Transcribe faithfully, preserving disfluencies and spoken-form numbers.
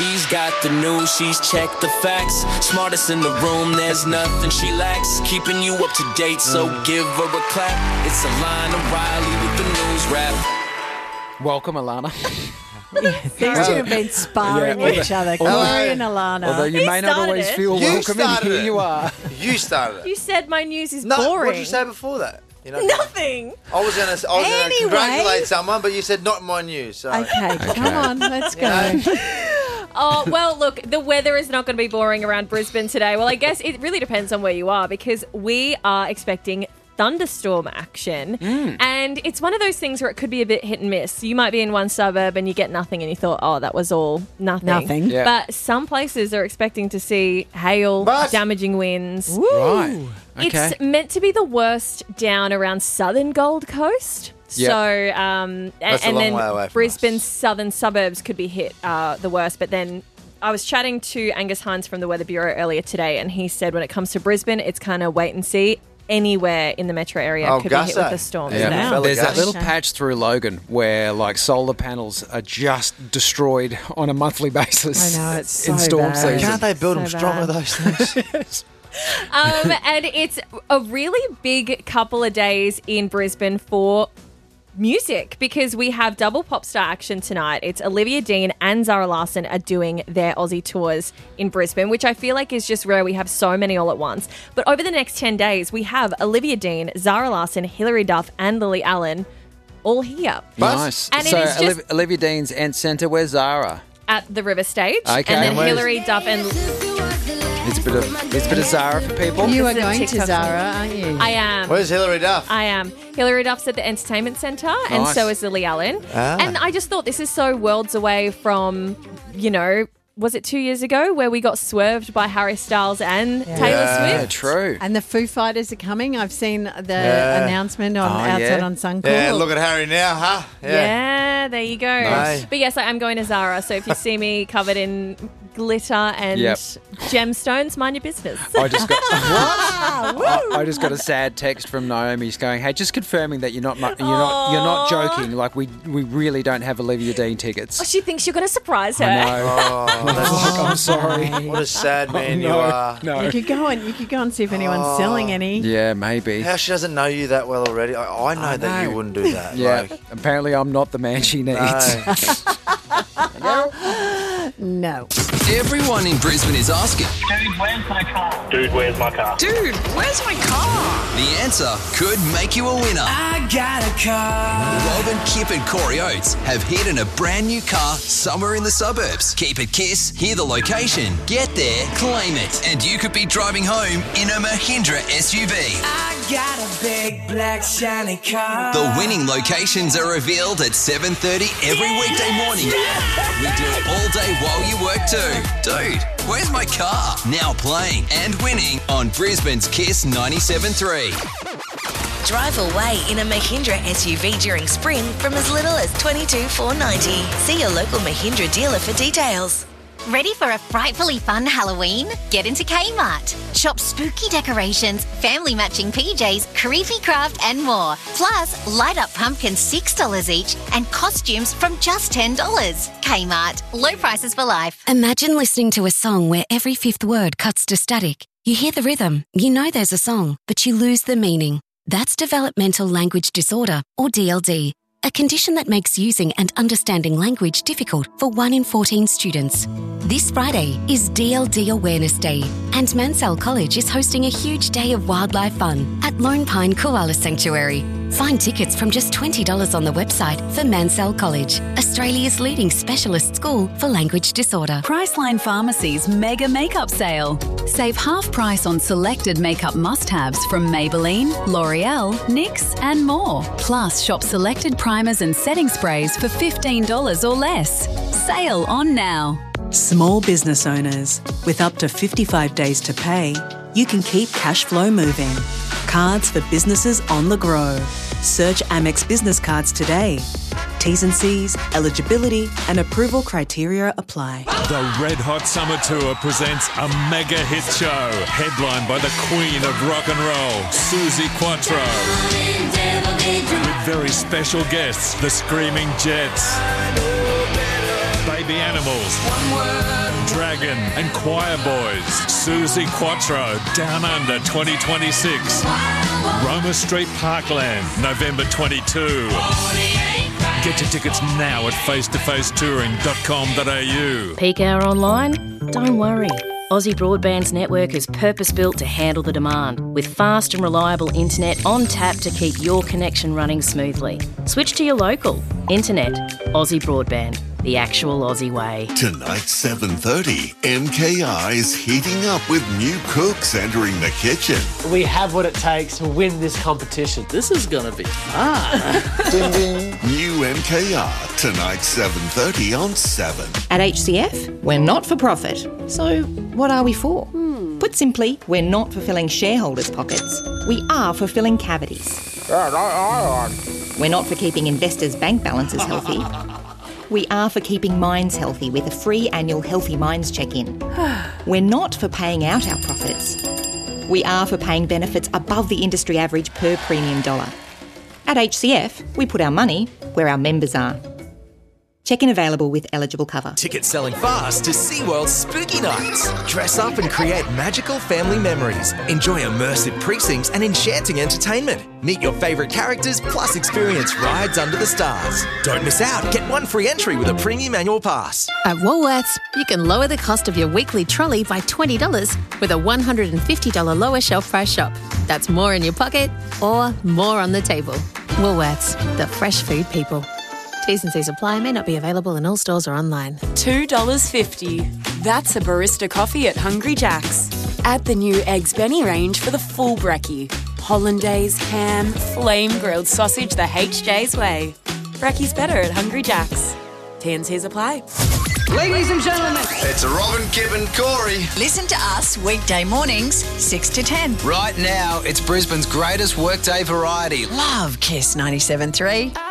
She's got the news, she's checked the facts. Smartest in the room, there's nothing she lacks. Keeping you up to date, so give her a clap. It's Alana Riley with the news wrap. Welcome, Alana. These two have been sparring Yeah, each other. although- Corey and Alana. Although you He may not started always it. feel You welcome, and started here it. you are. You started it. You said my news is No, boring. what did you say before that? You know, Nothing. I was going to I was gonna Anyway. congratulate someone, but you said not my news. So. Okay, come on, let's go. Oh, well, look, the weather is not going to be boring around Brisbane today. Well, I guess it really depends on where you are because we are expecting thunderstorm action. Mm. And it's one of those things where it could be a bit hit and miss. You might be in one suburb and you get nothing and you thought, oh, that was all nothing. Nothing. Yeah. But some places are expecting to see hail, But- damaging winds. Right. Okay. It's meant to be the worst down around southern Gold Coast. Yep. So, um, That's a and long then way away from Brisbane's us. southern suburbs could be hit uh, the worst. But then I was chatting to Angus Hines from the Weather Bureau earlier today, and he said when it comes to Brisbane, it's kind of wait and see. Anywhere in the metro area Oh, could be hit Gusso. with a storm Yeah. today. Wow. There's that Gus. little Okay. patch through Logan where like solar panels are just destroyed on a monthly basis. I know, it's so in storm bad. season. Can't they build So them stronger, bad. those things? Um, and it's a really big couple of days in Brisbane for music because we have double pop star action tonight. It's Olivia Dean and Zara Larsson are doing their Aussie tours in Brisbane, which I feel like is just rare. We have so many all at once. But over the next ten days, we have Olivia Dean, Zara Larsson, Hilary Duff and Lily Allen all here Nice. And it so is just- Olivia, Olivia Dean's Ant Centre, where's Zara? at the River Stage. Okay. And then And where's- Hilary Duff and... There's a bit of there's a bit of Zara for people. You are This is a going to TikTok Zara, aren't you? I am. Where's Hilary Duff? I am. Hilary Duff's at the Entertainment Centre, and Nice. so is Lily Allen. Ah. And I just thought this is so worlds away from, you know, was it two years ago where we got swerved by Harry Styles and Taylor Yeah. Yeah, Swift? true. And the Foo Fighters are coming. I've seen the Yeah. announcement on Oh, outside yeah. on Suncool. Yeah, look at Harry now, huh? Yeah. there you go. Nice. But yes, I am going to Zara, so if you see me covered in glitter and Yep. gemstones, mind your business. I just got I, I just got a sad text from Naomi just going, "Hey, just confirming that you're not mu- you're not you're not joking. Like we we really don't have Olivia Dean tickets." She thinks you're going to surprise her. I know. Oh, that's, I'm sorry. what a sad man you no, are. no. You could go and you could go and see if anyone's selling any. Yeah, maybe. How she doesn't know you that well already? I, I know I that you know. wouldn't do that. Yeah, Like, apparently I'm not the man she needs. no. No. Everyone in Brisbane is asking. Dude, where's my car? Dude, where's my car? Dude, where's my car? The answer could make you a winner. I got a car. Robin, Kip and Corey Oates have hidden a brand new car somewhere in the suburbs. Keep it Kiss, hear the location, get there, claim it. And you could be driving home in a Mahindra S U V. I got a big black shiny car. The winning locations are revealed at seven thirty every weekday morning. We do it all day while you work too. Dude, where's my car? Now playing and winning on Brisbane's Kiss ninety-seven point three. Drive away in a Mahindra S U V during spring from as little as twenty-two thousand four hundred ninety dollars. See your local Mahindra dealer for details. Ready for a frightfully fun Halloween? Get into Kmart. Shop spooky decorations, family matching P Js, creepy craft and more. Plus, light up pumpkins six dollars each and costumes from just ten dollars. Kmart. Low prices for life. Imagine listening to a song where every fifth word cuts to static. You hear the rhythm, you know there's a song, but you lose the meaning. That's developmental language disorder, or D L D. A condition that makes using and understanding language difficult for one in fourteen students. This Friday is D L D Awareness Day, and Mansell College is hosting a huge day of wildlife fun at Lone Pine Koala Sanctuary. Find tickets from just twenty dollars on the website for Mansell College, Australia's leading specialist school for language disorder. Priceline Pharmacy's Mega Makeup Sale. Save half price on selected makeup must-haves from Maybelline, L'Oreal, N Y X and more. Plus, shop selected primers and setting sprays for fifteen dollars or less. Sale on now. Small business owners, with up to fifty-five days to pay, you can keep cash flow moving. Cards for businesses on the grow. Search Amex Business Cards today. T's and C's, eligibility and approval criteria apply. The Red Hot Summer Tour presents a mega hit show, headlined by the Queen of Rock and Roll, Suzi Quatro. With very special guests, the Screaming Jets, Baby The Animals, Dragon and Choir Boys, Susie Quattro, Down Under twenty twenty-six, Roma Street Parkland, November twenty-second. Get your tickets now at face to face touring dot com dot a u. Peak hour online? Don't worry. Aussie Broadband's network is purpose-built to handle the demand, with fast and reliable internet on tap to keep your connection running smoothly. Switch to your local. Internet. Aussie Broadband. The actual Aussie way. Tonight, seven thirty, M K R is heating up with new cooks entering the kitchen. We have what it takes to win this competition. This is going to be fun. Ding, ding. New M K R, tonight, seven thirty on seven. At H C F, we're not for profit. So what are we for? Hmm. Put simply, we're not for filling shareholders' pockets. We are for filling cavities. We're not for keeping investors' bank balances healthy. We are for keeping minds healthy with a free annual Healthy Minds check-in. We're not for paying out our profits. We are for paying benefits above the industry average per premium dollar. At H C F, we put our money where our members are. Check-in available with eligible cover. Tickets selling fast to SeaWorld's Spooky Nights. Dress up and create magical family memories. Enjoy immersive precincts and enchanting entertainment. Meet your favourite characters plus experience rides under the stars. Don't miss out. Get one free entry with a premium annual pass. At Woolworths, you can lower the cost of your weekly trolley by twenty dollars with a one hundred fifty dollars lower shelf price shop. That's more in your pocket or more on the table. Woolworths, the fresh food people. T's and C's apply, may not be available in all stores or online. two dollars fifty. That's a barista coffee at Hungry Jack's. Add the new Eggs Benny range for the full brekkie. Hollandaise, ham, flame grilled sausage the H J's way. Brekkie's better at Hungry Jack's. T and C's apply. Ladies and gentlemen, It's Robin, Kip and Corey. Listen to us weekday mornings, six to ten. Right now, it's Brisbane's greatest workday variety. Love Kiss ninety-seven point three.